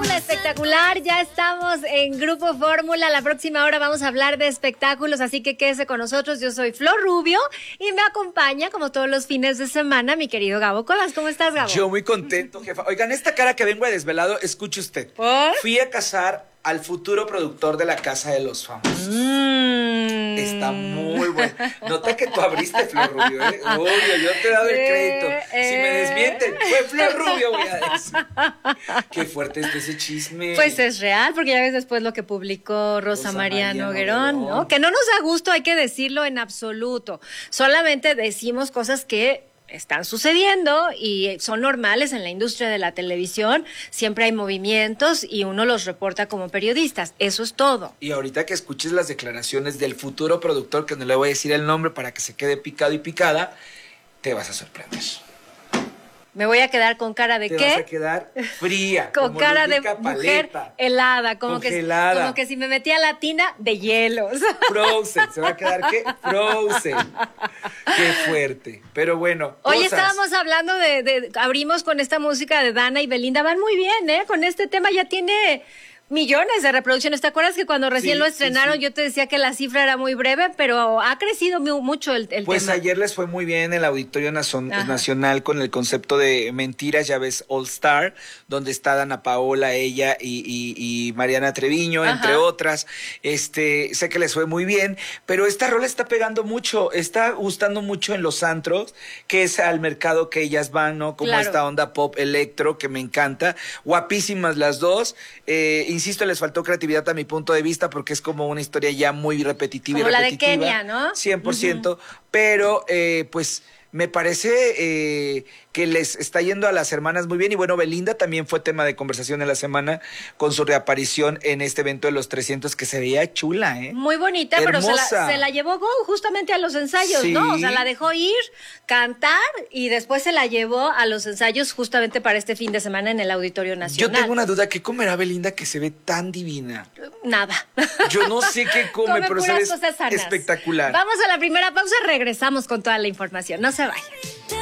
Fórmula Espectacular, ya estamos en Grupo Fórmula. La próxima hora vamos a hablar de espectáculos, así que quédese con nosotros. Yo soy Flor Rubio y me acompaña, como todos los fines de semana, mi querido Gabo Colas. ¿Cómo estás, Gabo? Yo muy contento, jefa. Oigan, esta cara que vengo a desvelado, escuche usted. ¿Por? Fui a casar al futuro productor de La Casa de los Famosos. Está muy bueno. Nota que tú abriste, Flor Rubio, ¿eh? Obvio, yo te he dado el crédito. Si me desmienten, fue Flor Rubio, voy a decir. Qué fuerte es ese chisme. Pues es real, porque ya ves después lo que publicó Rosa María Noguerón, ¿no? Que no nos da gusto, hay que decirlo en absoluto. Solamente decimos cosas que están sucediendo y son normales en la industria de la televisión. Siempre hay movimientos y uno los reporta como periodistas. Eso es todo. Y ahorita que escuches las declaraciones del futuro productor, que no le voy a decir el nombre para que se quede picado y picada, te vas a sorprender. Me voy a quedar con cara de te ¿qué? Vas a quedar fría. Con cara de Ludvica mujer Paleta. helada, como Congelada. que si me metía a la tina de hielos. Frozen, ¿se va a quedar qué? Frozen. Qué fuerte. Pero bueno, Hoy cosas. estábamos hablando abrimos con esta música de Dana y Belinda, van muy bien, ¿eh? Con este tema ya tiene millones de reproducciones. ¿Te acuerdas que cuando recién lo estrenaron yo te decía que la cifra era muy breve, pero ha crecido mucho el Pues tema? ayer les fue muy bien en el Auditorio Nacional con el concepto de Mentiras, ya ves, All Star, donde está Dana Paola, ella y Mariana Treviño, entre otras. Sé que les fue muy bien, pero esta rola está pegando mucho, está gustando mucho en los antros, que es al mercado que ellas van, ¿no? Como esta onda pop electro, que me encanta. Guapísimas las dos. Insisto, les faltó creatividad a mi punto de vista porque es como una historia ya muy repetitiva como y repetitiva. La de Kenia, ¿no? 100%, pero pues me parece que les está yendo a las hermanas muy bien. Y bueno, Belinda también fue tema de conversación en la semana con su reaparición en este evento de los 300, que se veía chula, ¿eh? Muy bonita, hermosa. Pero se la llevó justamente a los ensayos, sí. ¿no? O sea, la dejó ir, cantar y después se la llevó a los ensayos justamente para este fin de semana en el Auditorio Nacional. Yo tengo una duda, ¿qué comerá Belinda que se ve tan divina? Nada. Yo no sé qué come pero se ve espectacular. Vamos a la primera pausa, regresamos con toda la información. No se vayan.